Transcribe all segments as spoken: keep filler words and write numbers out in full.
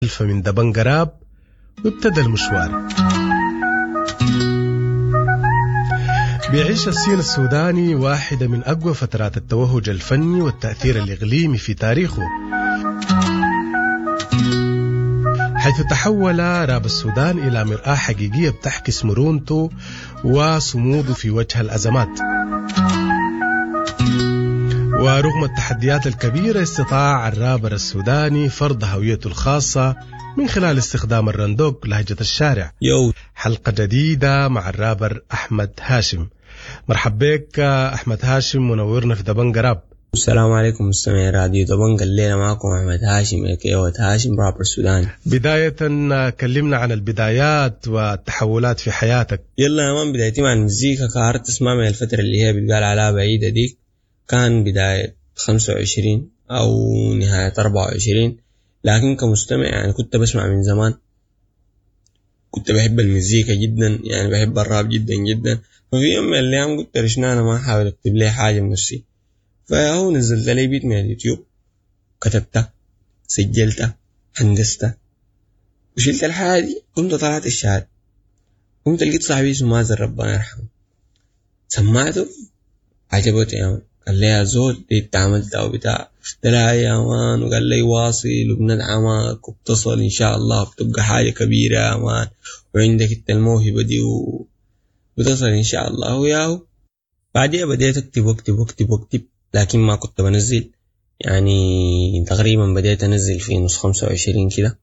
من دبنجراب وابتدى المشوار. بيعيش السين السوداني واحدة من أقوى فترات التوهج الفني والتأثير الإقليمي في تاريخه، حيث تحول راب السودان إلى مرآة حقيقية بتعكس مرونته وصموده في وجه الأزمات. ورغم التحديات الكبيرة استطاع الرابر السوداني فرض هويته الخاصة من خلال استخدام الرندوق لهجة الشارع. يو. حلقة جديدة مع الرابر أحمد هاشم. مرحب بك أحمد هاشم، منورنا في دبنجراب. السلام عليكم مستمعي راديو دبنج، الليلة معكم أحمد هاشم اكيوة هاشم رابر سوداني. بداية كلمنا عن البدايات والتحولات في حياتك. يلا يا مان، بدايتي مع المزيكا كهرت اسمع من الفترة اللي هي بتقال عليها بعيدة دي، كان بداية خمسة وعشرين أو نهاية أربعة وعشرين، لكن كمستمع يعني كنت بسمع من زمان، كنت بحب المزيكا جدا، يعني بحب الراب جدا جدا. ففي يوم من الأيام قلت رشنا أنا ما أحاول أكتب لي حاجة من نفسي، فهو نزلت لي بيت من اليوتيوب، كتبته سجلته هندسته وشلت الحاجة دي، قمت طلعت الشهادة، قمت لقيت صاحبي اسمه مازن ربنا يرحمه، سمعته عجبته يا مان، قال لي يا زول دي انت عملتها وبتاع، قلت له يا مان، وقال لي واصل وبندعمك وبتصل ان شاء الله بتبقى حاجة كبيرة يا مان، وعندك انت الموهبة دي وبتصل ان شاء الله. وياهو بعدها بديت اكتب واكتب واكتب واكتب، لكن ما كنت بنزل، يعني تقريبا بديت انزل في نص خمسة وعشرين كده،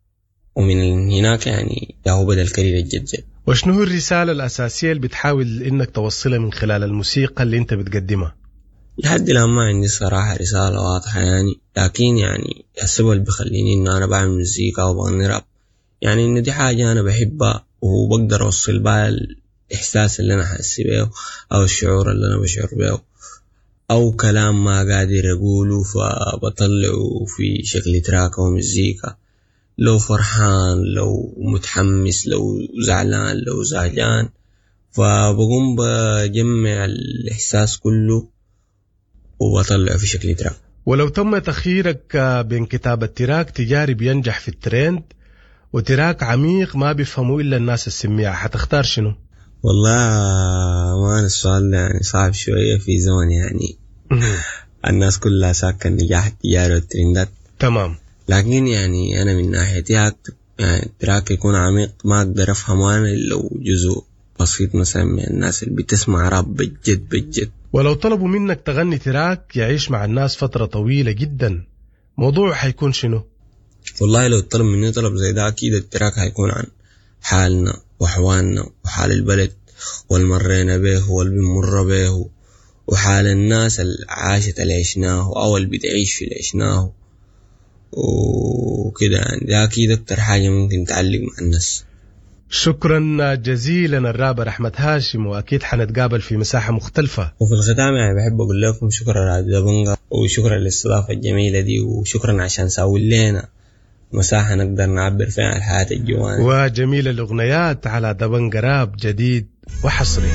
ومن هناك يعني ياهو بدأ الكارير الجد. وشنو هو الرسالة الأساسية اللي بتحاول إنك توصلها من خلال الموسيقى اللي أنت بتقدمها؟ لحد الآن ما عندي صراحة رسالة واضحة يعني، لكن يعني السبب اللي بيخليني إنه أنا بعمل موسيقى وبغني راب يعني إنه دي حاجة أنا بحبها وبقدر أوصل بها الإحساس اللي أنا حاسس بيه أو الشعور اللي أنا بشعر بيه، أو كلام ما قادر أقوله فبطلعه في شكل تراك أو مزيكا، لو فرحان لو متحمس لو زعلان لو زعلان، فبقوم بجمع الإحساس كله وبطلعه في شكل تراك. ولو تم تخييرك بين كتابة تراك تجاري بينجح في الترند وتراك عميق ما بيفهموا إلا الناس السميعة، حتختار شنو؟ والله ما السؤال يعني صعب شوية في زمن يعني الناس كلها ساكن النجاح التجاري والترندات. تمام. لكن يعني أنا من ناحيتي أكتب يعني تراك يكون عميق ما أقدر أفهمه أنا لو جزء بسيط مثلا من الناس اللي بتسمع راب بجد بجد. ولو طلبوا منك تغني تراك يعيش مع الناس فترة طويلة جدا، موضوع حيكون شنو؟ والله لو طلب مني طلب زي ده أكيد التراك هيكون عن حالنا وحوالنا وحال البلد والمرينا به والبمر به وحال الناس اللي عاشت اللي عشناه أو اللي بتعيش في اللي عشناه وكده، يعني ده أكيد أكتر حاجة ممكن تعلق مع الناس. شكرا جزيلا الرابر أحمد هاشم، وأكيد حنتقابل في مساحة مختلفة. وفي الختام يعني بحب أقول لكم شكرا على دبنجة، وشكرا للاستضافة الجميلة دي، وشكرا عشان ساوي لنا مساحة نقدر نعبر فيها عن الحياة الجوانية وجميل الأغنيات على دبنجراب جديد وحصري.